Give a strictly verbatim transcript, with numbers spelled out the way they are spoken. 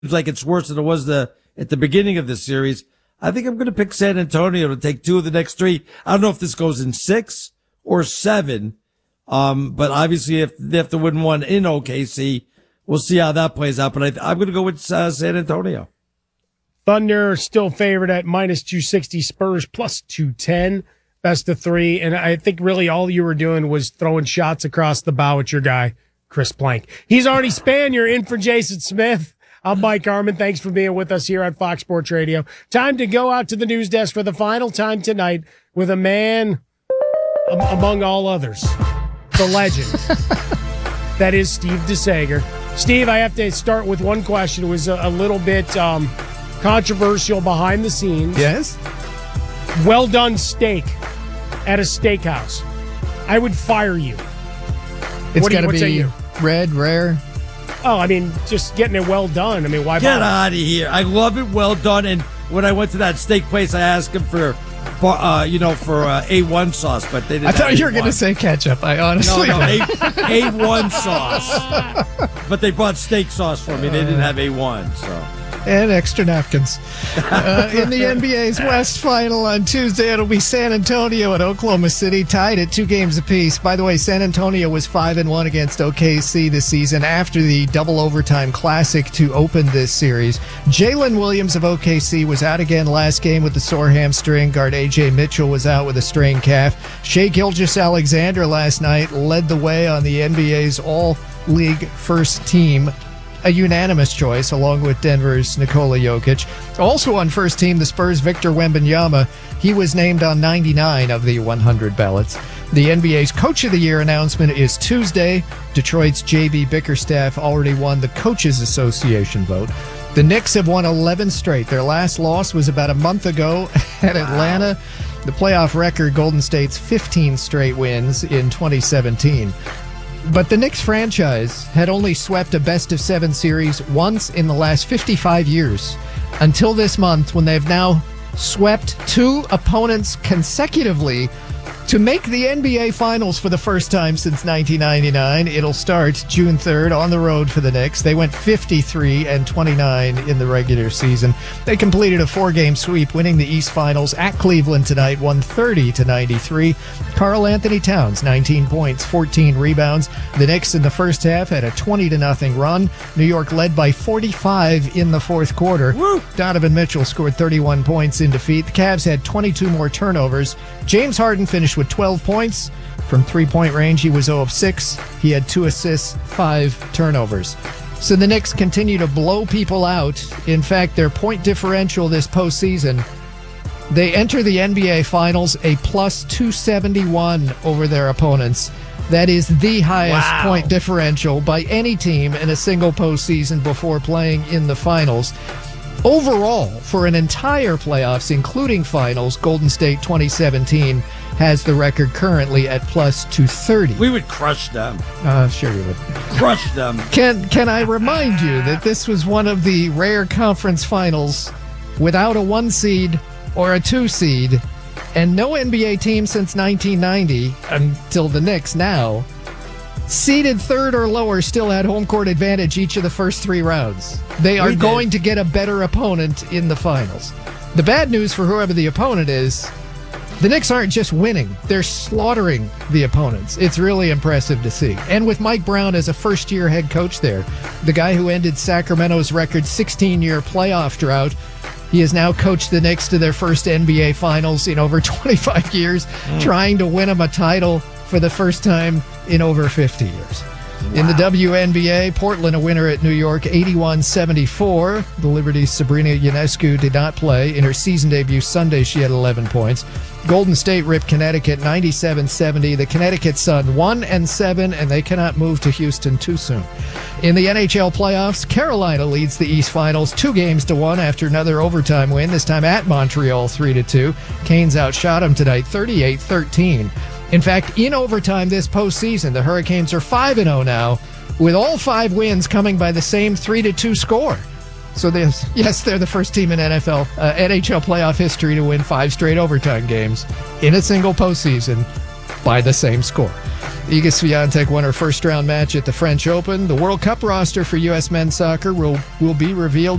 like it's worse than it was the at the beginning of the series. I think I'm going to pick San Antonio to take two of the next three. I don't know if this goes in six or seven, um, but obviously if they have to win one in O K C, we'll see how that plays out. But I, I'm going to go with uh, San Antonio. Thunder still favored at minus two sixty, Spurs plus two ten, best of three. And I think really all you were doing was throwing shots across the bow at your guy, Chris Plank. He's already spanned. You're in for Jason Smith. I'm Mike Harmon. Thanks for being with us here on Fox Sports Radio. Time to go out to the news desk for the final time tonight with a man, um, among all others, the legend. That is Steve DeSager. Steve, I have to start with one question. It was a, a little bit um, controversial behind the scenes. Yes? Well done steak at a steakhouse. I would fire you. It's What do got you- to what say be you? red, rare. Oh, I mean, just getting it well done. I mean, why Get bother? out of here. I love it well done. And when I went to that steak place, I asked him for, uh, you know, for uh, A one sauce, but they didn't I thought have you were A one. going to say ketchup. I honestly No, no, A, A one sauce. But they brought steak sauce for me. They didn't have A one, so. And extra napkins. Uh, in the N B A's West Final on Tuesday, it'll be San Antonio and Oklahoma City tied at two games apiece. By the way, San Antonio was five and one against O K C this season after the double overtime classic to open this series. Jalen Williams of O K C was out again last game with the sore hamstring. Guard A J Mitchell was out with a strained calf. Shai Gilgeous-Alexander last night led the way on the N B A's all-league first team. A unanimous choice, along with Denver's Nikola Jokic. Also on first team, the Spurs' Victor Wembanyama. He was named on ninety-nine of the one hundred ballots. The N B A's Coach of the Year announcement is Tuesday. Detroit's J B Bickerstaff already won the Coaches Association vote. The Knicks have won eleven straight. Their last loss was about a month ago at Atlanta. The playoff record, Golden State's fifteen straight wins in twenty seventeen. But the Knicks franchise had only swept a best-of-seven series once in the last fifty-five years, until this month when they've now swept two opponents consecutively to make the N B A Finals for the first time since nineteen ninety-nine. It'll start June third on the road for the Knicks. They went fifty-three and twenty-nine in the regular season. They completed a four-game sweep, winning the East Finals at Cleveland tonight, one thirty to ninety-three. Karl Anthony Towns, nineteen points, fourteen rebounds. The Knicks in the first half had a twenty to nothing run. New York led by forty-five in the fourth quarter. Woo! Donovan Mitchell scored thirty-one points in defeat. The Cavs had twenty-two more turnovers. James Harden finished with twelve points. From three-point range, he was zero of six. He had two assists, five turnovers. So the Knicks continue to blow people out. In fact, their point differential this postseason, they enter the N B A Finals a plus two seventy-one over their opponents. That is the highest Wow. point differential by any team in a single postseason before playing in the finals. Overall, for an entire playoffs, including finals, Golden State twenty seventeen has the record currently at plus two thirty. We would crush them. Uh, sure you would. Crush them. Can, can I remind you that this was one of the rare conference finals without a one seed or a two seed, and no N B A team since nineteen ninety, until the Knicks now, seeded third or lower still had home court advantage each of the first three rounds. They are We did. going to get a better opponent in the finals. The bad news for whoever the opponent is, the Knicks aren't just winning, they're slaughtering the opponents. It's really impressive to see. And with Mike Brown as a first-year head coach there, the guy who ended Sacramento's record sixteen-year playoff drought, he has now coached the Knicks to their first N B A Finals in over twenty-five years, mm. trying to win them a title for the first time in over fifty years. Wow. In the W N B A, Portland a winner at New York, eighty-one seventy-four. The Liberty's Sabrina Ionescu did not play. In her season debut Sunday, she had eleven points. Golden State ripped Connecticut ninety-seven seventy. The Connecticut Sun one and seven, and they cannot move to Houston too soon. In the N H L playoffs, Carolina leads the East Finals two games to one after another overtime win, this time at Montreal three to two. Canes outshot them tonight thirty-eight thirteen. In fact, in overtime this postseason, the Hurricanes are five and oh now, with all five wins coming by the same three to two score. So, yes, they're the first team in N F L, uh, N H L playoff history to win five straight overtime games in a single postseason. by the same score. Iga Swiatek won her first round match at the French Open. The World Cup roster for U S men's soccer will, will be revealed